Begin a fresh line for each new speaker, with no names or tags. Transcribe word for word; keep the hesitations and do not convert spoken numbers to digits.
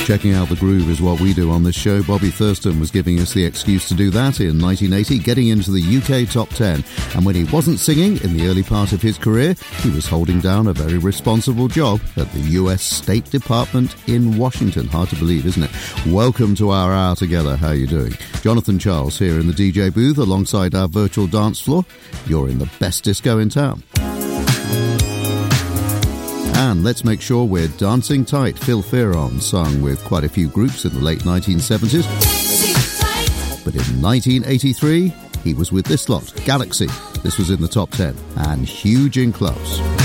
Checking out the groove is what we do on this show. Bobby Thurston was giving us the excuse to do that in nineteen eighty, getting into the U K top ten. And when he wasn't singing in the early part of his career, he was holding down a very responsible job at the U S State Department in Washington. Hard to believe, isn't it? Welcome to our hour together. How are you doing? Jonathan Charles here in the D J booth alongside our virtual dance floor. You're in the best disco in town. And let's make sure we're dancing tight. Phil Fearon sung with quite a few groups in the late nineteen seventies. But in nineteen eighty-three, he was with this lot, Galaxy. This was in the top ten and huge in clubs.